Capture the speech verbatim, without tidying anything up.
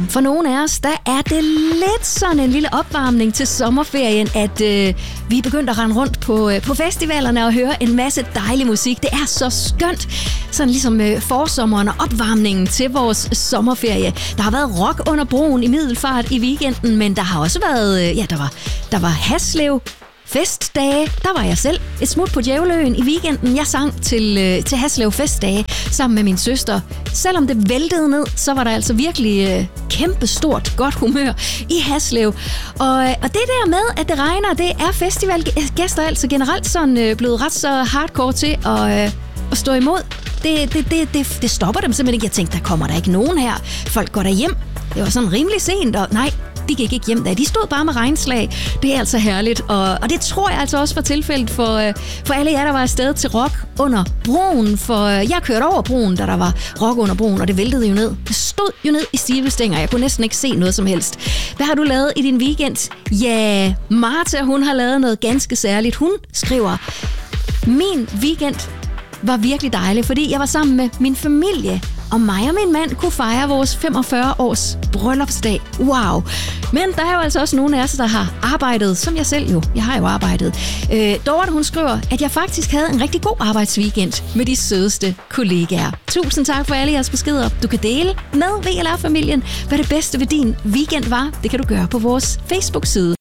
for nogle af os, der er det lidt sådan en lille opvarmning til sommerferien, at øh, vi er begyndt at rende rundt på, øh, på festivalerne og høre en masse dejlig musik. Det er så skønt, sådan ligesom øh, forsommeren og opvarmningen til vores sommerferie. Der har været rock under broen i Middelfart i weekenden, men der har også været, øh, ja, der var, der var Haslev festdage. Der var jeg selv et smut på Djævleøen i weekenden. Jeg sang til, øh, til Haslev festdage sammen med min søster. Selvom det væltede ned, så var der altså virkelig øh, kæmpestort godt humør i Haslev. Og, øh, og det der med, at det regner, det er festivalgæster altså generelt sådan øh, blevet ret så hardcore til at, øh, at stå imod. Det, det, det, det, det stopper dem simpelthen ikke. Jeg tænkte, der kommer der ikke nogen her. Folk går der hjem. Det var sådan rimelig sent, og nej, de gik ikke hjem da. De stod bare med regnslag. Det er altså herligt, og, og det tror jeg altså også var tilfældet for, for alle jer, der var afsted til rock under broen. For jeg kørte over broen, da der var rock under broen, og det væltede jo ned. Det stod jo ned i stive stænger. Jeg kunne næsten ikke se noget som helst. Hvad har du lavet i din weekend? Ja, Martha, hun har lavet noget ganske særligt. Hun skriver, min weekend var virkelig dejlig, fordi jeg var sammen med min familie, og mig og min mand kunne fejre vores femogfyrre års bryllupsdag. Wow! Men der er jo altså også nogle af os, der har arbejdet, som jeg selv jo. Jeg har jo arbejdet. Øh, Dorte, hun skriver, at jeg faktisk havde en rigtig god arbejdsweekend med de sødeste kollegaer. Tusind tak for alle jeres beskeder. Du kan dele med V L R-familien, hvad det bedste ved din weekend var. Det kan du gøre på vores Facebook-side.